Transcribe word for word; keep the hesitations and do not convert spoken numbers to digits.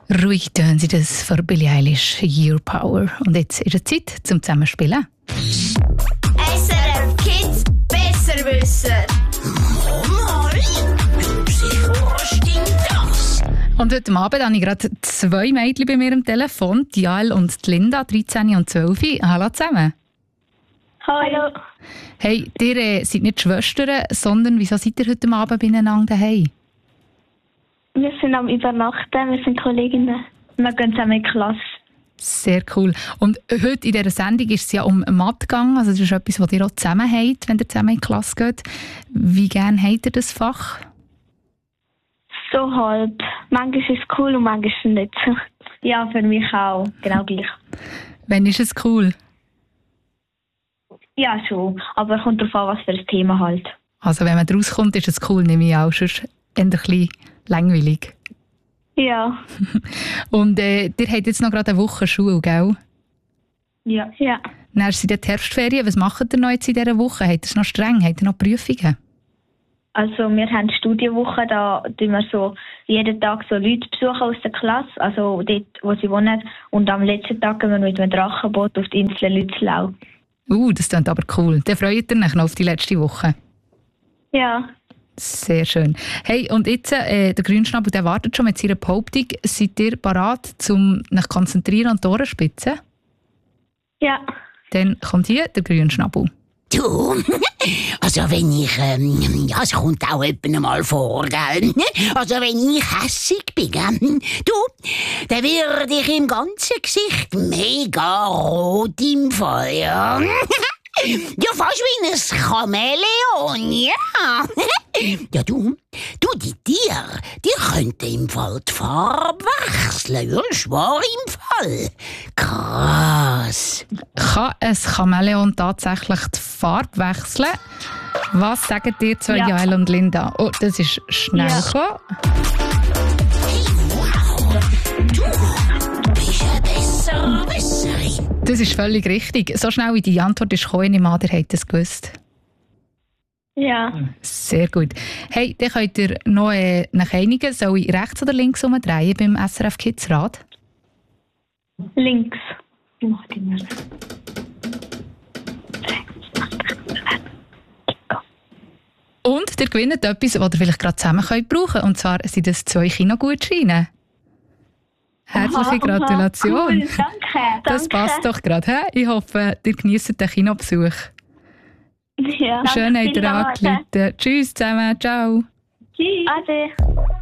Ruhig tönen sie das für Billie Eilish, Your Power. Und jetzt ist es Zeit zum Zusammenspielen. S R F Kids besser wissen. Mama, was stimmt das? Und heute Abend habe ich gerade zwei Mädchen bei mir am Telefon, die Jael und die Linda, dreizehn und zwölf. Hallo zusammen. Hallo. Hey, ihr äh, seid nicht Schwestern, sondern wieso seid ihr heute Abend beieinander daheim? Wir sind am Übernachten, wir sind Kolleginnen. Wir gehen zusammen in die Klasse. Sehr cool. Und heute in dieser Sendung ist es ja um Mathe gegangen. Also das ist etwas, was ihr auch zusammen habt, wenn ihr zusammen in die Klasse geht. Wie gerne habt ihr das Fach? So halb. Manchmal ist es cool und manchmal nicht so. Ja, für mich auch. Genau gleich. Wann ist es cool? Ja, schon. Aber es kommt darauf an, was für ein Thema halt. Also wenn man rauskommt, ist es cool, nehme ich auch. Sonst eher ein bisschen langweilig. Ja. Und äh, ihr habt jetzt noch gerade eine Woche Schule, gell? Ja. Ja. Dann sind die Herbstferien. Was macht ihr noch jetzt in dieser Woche? Habt ihr es noch streng? Habt ihr noch Prüfungen? Also wir haben Studienwoche, da tun wir so jeden Tag so Leute besuchen aus der Klasse, also dort, wo sie wohnen. Und am letzten Tag gehen wir mit einem Drachenboot auf die Insel Lützlau. Uh, das klingt aber cool. Dann freut ihr euch noch auf die letzte Woche. Ja. Sehr schön. Hey, und jetzt, äh, der Grünschnabel, der wartet schon mit seiner Behauptung. Seid ihr bereit, um euch zu konzentrieren und die Ohren zu spitzen? Ja. Dann kommt hier der Grünschnabel. Du, also wenn ich, ähm, ja, es kommt auch etwa mal vor, gell? Also wenn ich hässig bin, gell? Du, dann werde ich im ganzen Gesicht mega rot im Fall, ja. Ja, fast wie ein Chamäleon, ja. Ja, du, du, die Tiere, die könnten im Fall die Farbe wechseln, ja, schwör im Fall. Krass. Kann ein Chamäleon tatsächlich die Farbe wechseln? Was sagen dir zwei, Ja. Jael und Linda? Oh, das ist schnell Ja. gekommen. Du bist ein Besserwisserin. Das ist völlig richtig. So schnell wie die Antwort ist gekommen, ich meine, ihr habt es gewusst. Ja. Sehr gut. Hey, dann könnt ihr noch äh, nach einigen. Soll ich rechts oder links umdrehen beim S R F Kids Rad? Links. Und ihr gewinnt etwas, das ihr vielleicht gerade zusammen könnt brauchen. Und zwar sind das zwei Kinogutscheine. Herzliche Aha, Gratulation. Cool, danke. Das danke. passt doch gerade. He? Ich hoffe, ihr genießt den Kinobesuch. Ja. Schön, habt ihr Danke, angerufen. Tschüss zusammen. Ciao. Tschüss. Ade.